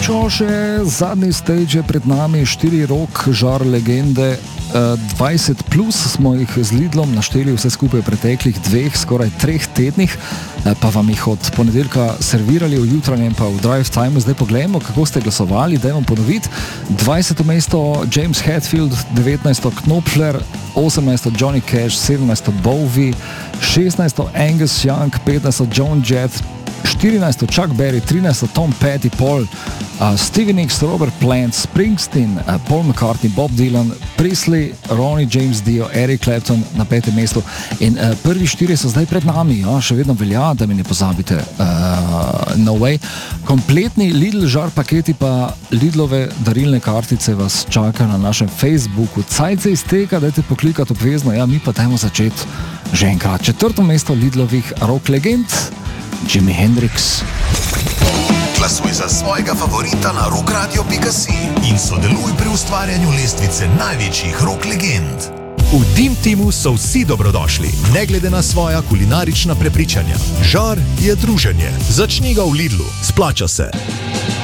Čau še, zadnji stage je pred nami, 4 rok, žar legende, 20 plus smo jih z Lidlom našteli vse skupaj v preteklih 2, skoraj 3 tednih, pa vam jih od ponedeljka servirali v jutranjem pa v drive time. Zdaj pogledamo, kako ste glasovali, dajmo ponoviti. 20. mesto James Hetfield, 19. Knopfler, 18. Johnny Cash, 17. Bowie, 16. Angus Young, 15. Joan Jett, 14. Chuck Berry, 13. Tom Petty, Paul, Stevie Nicks, Robert Plant, Springsteen, Paul McCartney, Bob Dylan, Presley, Ronnie James Dio, Eric Clapton na 5. mestu. In prvi 4 so zdaj pred nami, ja, še vedno velja, da mi ne pozabite. No way. Kompletni Lidl žar paketi pa Lidlove darilne kartice vas čaka na našem Facebooku. Cajt se izteka, dajte poklikati obvezno, ja, mi pa dajmo začeti že enkrat. 4. mesto Lidlovih rock legend, Jimi Hendrix. Glasuj za svojega favorita na rockradio.si in sodeluj pri ustvarjanju lestvice največjih rock legend. V Dim Timu so vsi dobrodošli, ne glede na svoja kulinarična prepričanja. Žar je druženje. Začni ga v Lidlu, splača se.